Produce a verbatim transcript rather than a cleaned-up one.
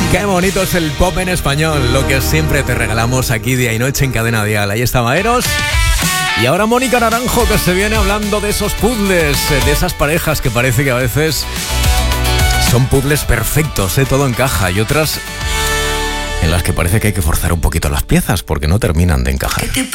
Qué bonito es el pop en español, lo que siempre te regalamos aquí día y noche en Cadena Dial. Ahí está Eros. Y ahora Mónica Naranjo, que se viene hablando de esos puzzles, de esas parejas que parece que a veces son puzzles perfectos, ¿eh? Todo encaja, y otras en las que parece que hay que forzar un poquito las piezas porque no terminan de encajar.